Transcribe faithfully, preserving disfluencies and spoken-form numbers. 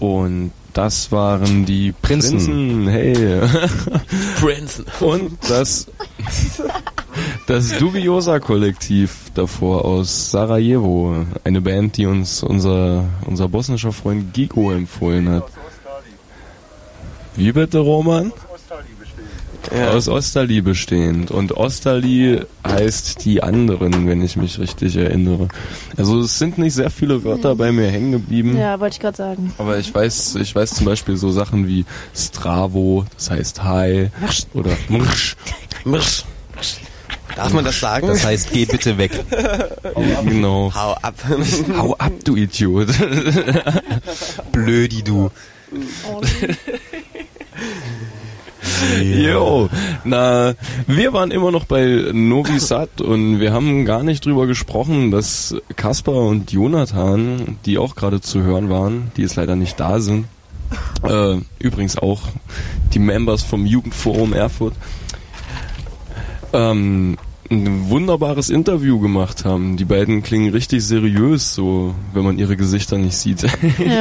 Und das waren die Prinzen. Prinzen. Hey. Prinzen. Und das, das Dubiosa-Kollektiv davor aus Sarajevo. Eine Band, die uns unser, unser bosnischer Freund Gigo empfohlen hat. Wie bitte, Roman? Ja. Aus Osterli bestehend. Und Osterli heißt die anderen, wenn ich mich richtig erinnere. Also es sind nicht sehr viele Wörter bei mir hängen geblieben. Ja, wollte ich gerade sagen. Aber ich weiß, ich weiß zum Beispiel so Sachen wie Stravo, das heißt Hi. Mrsch. Oder Mrsch. Mrsch. Darf man das sagen? Das heißt, geh bitte weg. Genau. Hau ab. Hau ab, du Idiot. Blödi, du. Jo, na, wir waren immer noch bei Novi Sad und wir haben gar nicht drüber gesprochen, dass Kaspar und Jonathan, die auch gerade zu hören waren, die jetzt leider nicht da sind, äh, übrigens auch die Members vom Jugendforum Erfurt, ähm, ein wunderbares Interview gemacht haben. Die beiden klingen richtig seriös, so, wenn man ihre Gesichter nicht sieht. Ja.